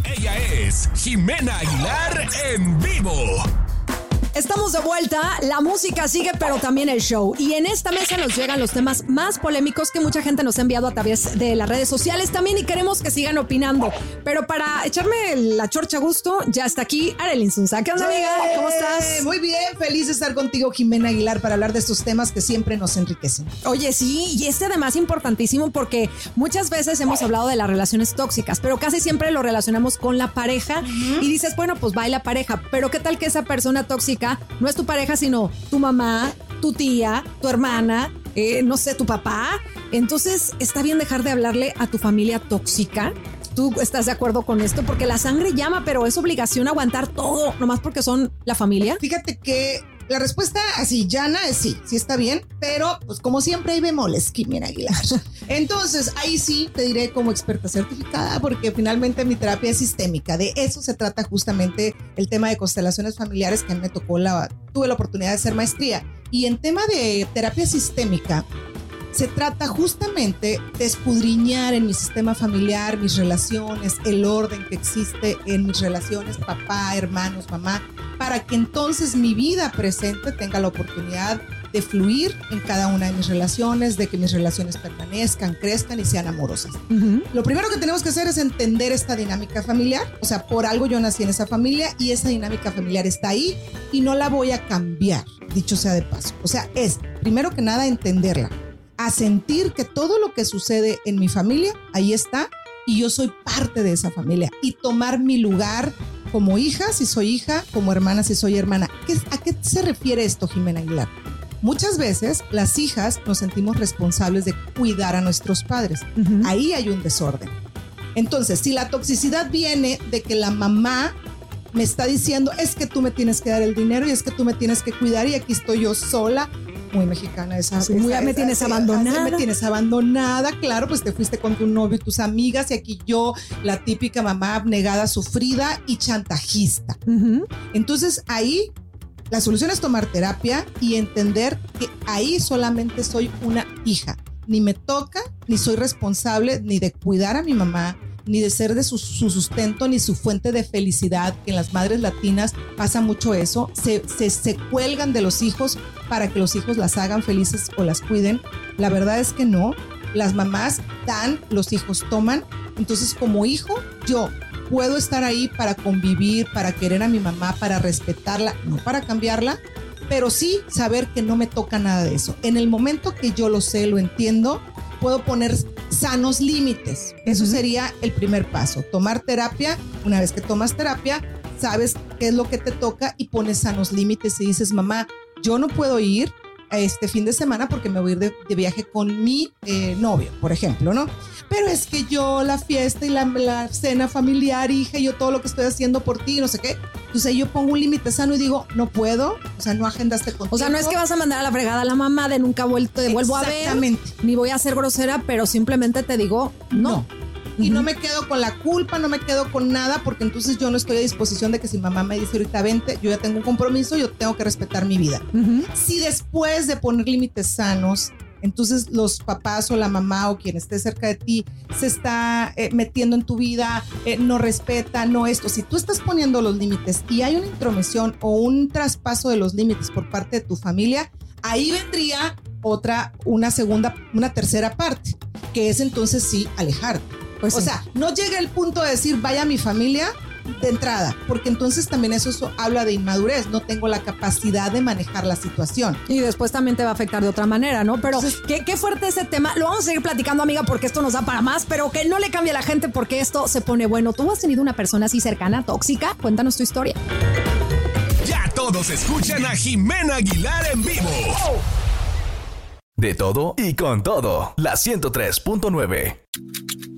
Ella es Jimena Aguilar en vivo. Estamos de vuelta, la música sigue, pero también el show. Y en esta mesa nos llegan los temas más polémicos que mucha gente nos ha enviado a través de las redes sociales también y queremos que sigan opinando. Pero para echarme la chorcha a gusto, ya está aquí Arely Insunza. ¿Qué onda, amiga? ¿Cómo estás? Muy bien, feliz de estar contigo, Jimena Aguilar, para hablar de estos temas que siempre nos enriquecen. Oye, sí, y además importantísimo porque muchas veces hemos hablado de las relaciones tóxicas, pero casi siempre lo relacionamos con la pareja y dices, bueno, pues va y la pareja, pero ¿qué tal que esa persona tóxica no es tu pareja, sino tu mamá, tu tía, tu hermana, no sé, tu papá? Entonces, ¿está bien dejar de hablarle a tu familia tóxica? ¿Tú estás de acuerdo con esto? Porque la sangre llama, pero es obligación aguantar todo, nomás porque son la familia. Fíjate que la respuesta así llana es sí está bien, pero pues como siempre hay bemoles, Jimena Aguilar. Entonces ahí sí te diré como experta certificada, porque finalmente mi terapia es sistémica. De eso se trata justamente el tema de constelaciones familiares, que a mí me tocó tuve la oportunidad de hacer maestría. Y en tema de terapia sistémica se trata justamente de escudriñar en mi sistema familiar, mis relaciones, el orden que existe en mis relaciones, papá, hermanos, mamá, para que entonces mi vida presente tenga la oportunidad de fluir en cada una de mis relaciones, de que mis relaciones permanezcan, crezcan y sean amorosas. Lo primero que tenemos que hacer es entender esta dinámica familiar. O sea, por algo yo nací en esa familia y esa dinámica familiar está ahí y no la voy a cambiar, dicho sea de paso. O sea, es primero que nada entenderla, a sentir que todo lo que sucede en mi familia, ahí está, y yo soy parte de esa familia, y tomar mi lugar como hija, si soy hija, como hermana, si soy hermana. ¿A qué se refiere esto, Jimena Aguilar? Muchas veces las hijas nos sentimos responsables de cuidar a nuestros padres. Ahí hay un desorden. Entonces, si la toxicidad viene de que la mamá me está diciendo, es que tú me tienes que dar el dinero y es que tú me tienes que cuidar y aquí estoy yo sola, muy mexicana esa. Sí, me tienes abandonada. Me tienes abandonada, claro, pues te fuiste con tu novio y tus amigas y aquí yo, la típica mamá abnegada, sufrida y chantajista. Entonces ahí la solución es tomar terapia y entender que ahí solamente soy una hija. Ni me toca, ni soy responsable ni de cuidar a mi mamá, ni de ser de su sustento, ni su fuente de felicidad, que en las madres latinas pasa mucho eso, se cuelgan de los hijos para que los hijos las hagan felices o las cuiden. La verdad es que no, las mamás dan, los hijos toman. Entonces como hijo yo puedo estar ahí para convivir, para querer a mi mamá, para respetarla, no para cambiarla, pero sí saber que no me toca nada de eso. En el momento que yo lo sé, lo entiendo, puedo poner sanos límites. Eso sería el primer paso. Tomar terapia. Una vez que tomas terapia, sabes qué es lo que te toca y pones sanos límites y dices, mamá, yo no puedo ir a este fin de semana porque me voy a ir de viaje con mi novio, por ejemplo, ¿no? Pero es que yo la fiesta y la cena familiar, hija, yo todo lo que estoy haciendo por ti, no sé qué. Entonces yo pongo un límite sano y digo, no puedo, o sea, no agendaste contigo. O sea, no es que vas a mandar a la fregada a la mamá de nunca te vuelvo a ver, ni voy a ser grosera, pero simplemente te digo, no. Y no me quedo con la culpa, no me quedo con nada, porque entonces yo no estoy a disposición de que si mamá me dice ahorita vente, yo ya tengo un compromiso, yo tengo que respetar mi vida. Si después de poner límites sanos, entonces los papás o la mamá o quien esté cerca de ti se está metiendo en tu vida, no respeta, no esto. Si tú estás poniendo los límites y hay una intromisión o un traspaso de los límites por parte de tu familia, ahí vendría una tercera parte, que es entonces sí alejarte. Pues o sea, no llega el punto de decir vaya a mi familia de entrada, porque entonces también eso habla de inmadurez, no tengo la capacidad de manejar la situación. Y después también te va a afectar de otra manera, ¿no? Pero qué fuerte ese tema, lo vamos a seguir platicando, amiga, porque esto nos da para más, pero que no le cambie a la gente porque esto se pone bueno. ¿Tú has tenido una persona así cercana, tóxica? Cuéntanos tu historia. Ya todos escuchan a Jimena Aguilar en vivo. De todo y con todo, la 103.9.